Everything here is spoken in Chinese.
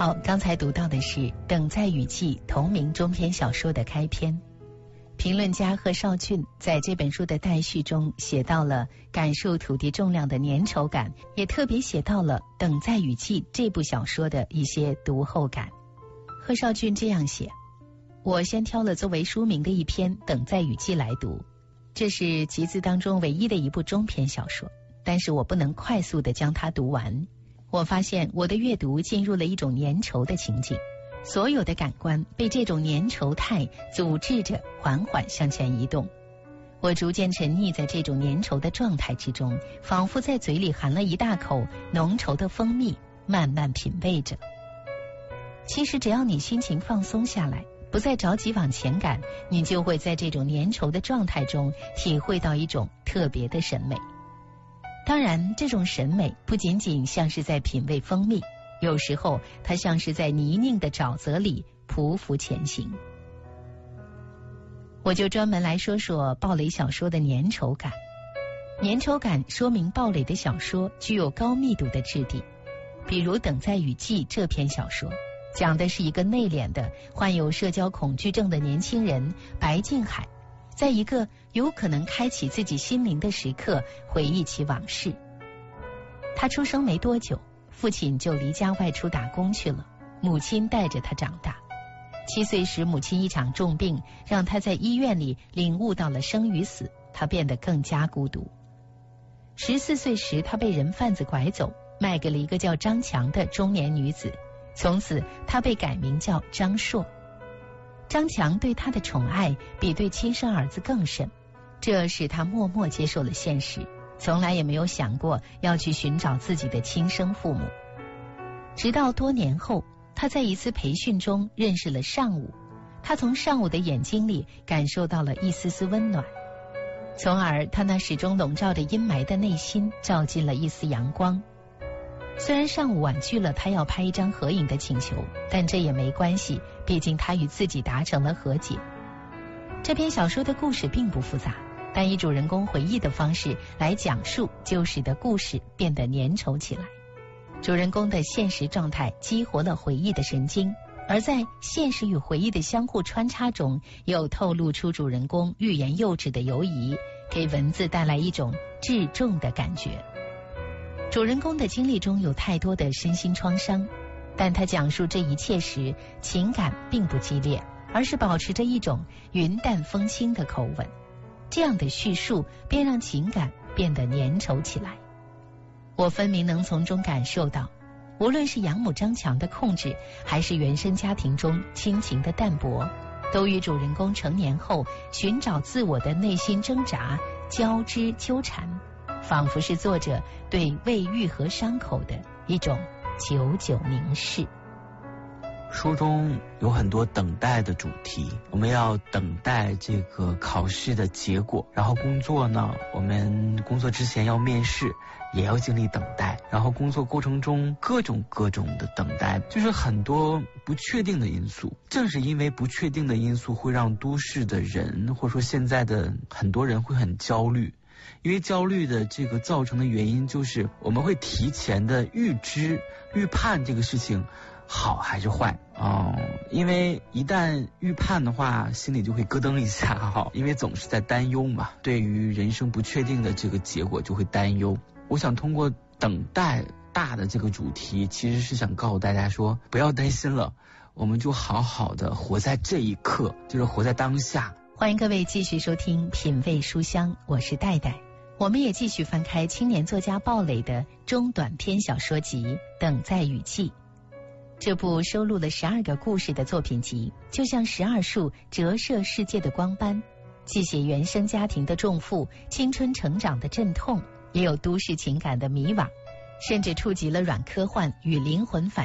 好，刚才读到的是《等待雨季》同名中篇小说的开篇。评论家贺绍俊在这本书的待续中写到了感受土地重量的粘稠感，也特别写到了《等待雨季》这部小说的一些读后感。贺绍俊这样写：我先挑了作为书名的一篇《等待雨季》来读，这是集子当中唯一的一部中篇小说，但是我不能快速地将它读完。我发现我的阅读进入了一种粘稠的情景，所有的感官被这种粘稠态组织着缓缓向前移动。我逐渐沉溺在这种粘稠的状态之中，仿佛在嘴里含了一大口浓稠的蜂蜜，慢慢品味着。其实只要你心情放松下来，不再着急往前赶，你就会在这种粘稠的状态中体会到一种特别的审美。当然，这种审美不仅仅像是在品味蜂蜜，有时候它像是在泥泞的沼泽里匍匐前行。我就专门来说说暴雷小说的粘稠感。粘稠感说明暴雷的小说具有高密度的质地。比如《等待雨季》这篇小说，讲的是一个内敛的患有社交恐惧症的年轻人白敬海，在一个有可能开启自己心灵的时刻回忆起往事。他出生没多久，父亲就离家外出打工去了，母亲带着他长大。7岁时，母亲一场重病让他在医院里领悟到了生与死，他变得更加孤独。14岁时，他被人贩子拐走，卖给了一个叫张强的中年女子，从此他被改名叫张硕。张强对他的宠爱比对亲生儿子更甚，这使他默默接受了现实，从来也没有想过要去寻找自己的亲生父母。直到多年后，他在一次培训中认识了尚武，他从尚武的眼睛里感受到了一丝丝温暖，从而他那始终笼罩着阴霾的内心照进了一丝阳光。虽然尚武婉拒了他要拍一张合影的请求，但这也没关系，毕竟他与自己达成了和解。这篇小说的故事并不复杂，但以主人公回忆的方式来讲述，就使得故事变得粘稠起来。主人公的现实状态激活了回忆的神经，而在现实与回忆的相互穿插中，又透露出主人公欲言又止的犹疑，给文字带来一种至重的感觉。主人公的经历中有太多的身心创伤，但他讲述这一切时，情感并不激烈，而是保持着一种云淡风轻的口吻。这样的叙述便让情感变得粘稠起来。我分明能从中感受到，无论是养母张强的控制，还是原生家庭中亲情的淡薄，都与主人公成年后寻找自我的内心挣扎交织纠缠，仿佛是作者对未愈合伤口的一种久久凝视。 书中有很多等待的主题，我们要等待这个考试的结果，然后工作呢，我们工作之前要面试，也要经历等待，然后工作过程中各种的等待，就是很多不确定的因素。正是因为不确定的因素，会让都市的人，或者说现在的很多人会很焦虑。因为焦虑的这个造成的原因，就是我们会提前的预判这个事情好还是坏因为一旦预判的话，心里就会咯噔一下因为总是在担忧嘛，对于人生不确定的这个结果就会担忧。我想通过等待大的这个主题，其实是想告诉大家说，不要担心了，我们就好好的活在这一刻，就是活在当下。 欢迎各位继续收听品味书香，我是戴戴。我们也继续翻开青年作家鲍蕾的中短篇小说集《等待雨季》。这部收录了12个故事的作品集，就像12束折射世界的光斑，既写原生家庭的重负，青春成长的阵痛，也有都市情感的迷惘，甚至触及了软科幻与灵魂反